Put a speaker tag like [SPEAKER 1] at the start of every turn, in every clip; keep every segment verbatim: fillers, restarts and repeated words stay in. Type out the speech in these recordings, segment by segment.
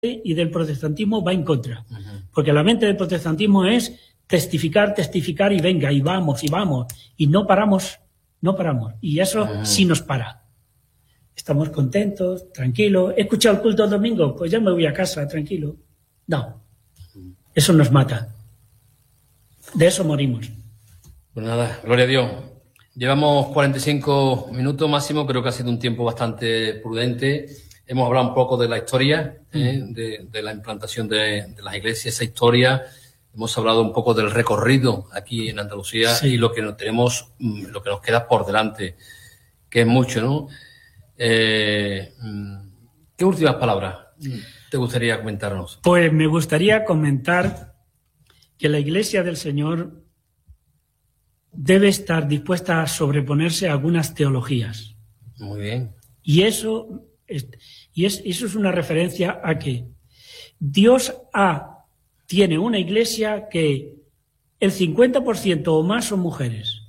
[SPEAKER 1] y del protestantismo va en contra. Uh-huh. Porque la mente del protestantismo es testificar, testificar y venga, y vamos, y vamos. Y no paramos, no paramos. Y eso uh-huh. sí nos para. Estamos contentos, tranquilos. ¿He escuchado el culto el domingo? Pues ya me voy a casa, tranquilo. No. Eso nos mata. De eso morimos.
[SPEAKER 2] Pues nada, gloria a Dios. Llevamos cuarenta y cinco minutos máximo, creo que ha sido un tiempo bastante prudente. Hemos hablado un poco de la historia, eh, de, de la implantación de, de las iglesias, esa historia. Hemos hablado un poco del recorrido aquí en Andalucía sí. y lo que nos tenemos, lo que nos queda por delante, que es mucho, ¿no? Eh, ¿Qué últimas palabras te gustaría comentarnos?
[SPEAKER 1] Pues me gustaría comentar que la Iglesia del Señor debe estar dispuesta a sobreponerse a algunas teologías.
[SPEAKER 2] Muy bien.
[SPEAKER 1] Y eso es, y es, eso es una referencia a que Dios ha, tiene una iglesia que el cincuenta por ciento o más son mujeres.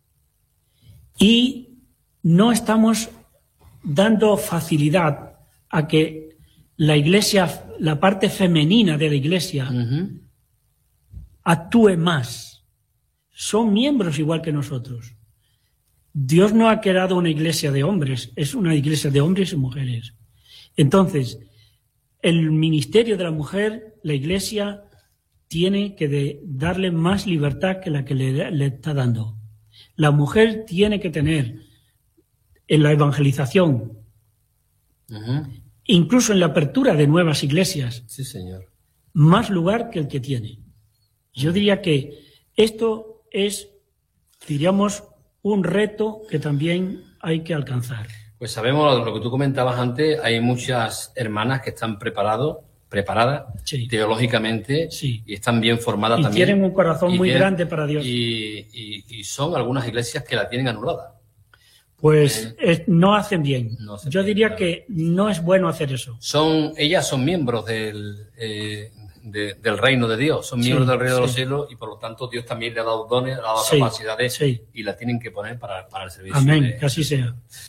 [SPEAKER 1] Y no estamos dando facilidad a que la iglesia, la parte femenina de la iglesia, uh-huh. actúe más. Son miembros igual que nosotros. Dios no ha creado una iglesia de hombres, es una iglesia de hombres y mujeres. Entonces, el ministerio de la mujer, la iglesia, tiene que de darle más libertad que la que le, le está dando. La mujer tiene que tener en la evangelización, uh-huh. incluso en la apertura de nuevas iglesias,
[SPEAKER 2] sí, señor.
[SPEAKER 1] más lugar que el que tiene. Yo diría que esto es, diríamos, un reto que también hay que alcanzar.
[SPEAKER 2] Pues sabemos lo que tú comentabas antes, hay muchas hermanas que están preparados, preparadas sí. teológicamente
[SPEAKER 1] sí.
[SPEAKER 2] y están bien formadas
[SPEAKER 1] y
[SPEAKER 2] también.
[SPEAKER 1] Y tienen un corazón muy
[SPEAKER 2] tienen,
[SPEAKER 1] grande para Dios.
[SPEAKER 2] Y, y, y son algunas iglesias que la tienen anulada.
[SPEAKER 1] Pues eh, es, no hacen bien.
[SPEAKER 2] No hacen
[SPEAKER 1] Yo
[SPEAKER 2] bien,
[SPEAKER 1] diría
[SPEAKER 2] claro.
[SPEAKER 1] que no es bueno hacer eso.
[SPEAKER 2] Son, ellas son miembros del... Eh, De, del reino de Dios, son miembros sí, del reino sí. de los cielos y por lo tanto Dios también le ha dado dones, le ha dado
[SPEAKER 1] sí,
[SPEAKER 2] capacidades
[SPEAKER 1] sí.
[SPEAKER 2] y las tienen que poner para, para el servicio.
[SPEAKER 1] Amén,
[SPEAKER 2] de...
[SPEAKER 1] que así sea.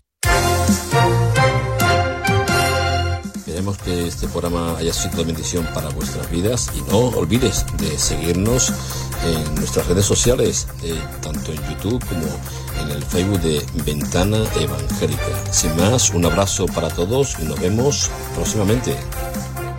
[SPEAKER 3] Esperemos que este programa haya sido de bendición para vuestras vidas y no olvides de seguirnos en nuestras redes sociales, eh, tanto en YouTube como en el Facebook de Ventana Evangélica. Sin más, un abrazo para todos y nos vemos próximamente.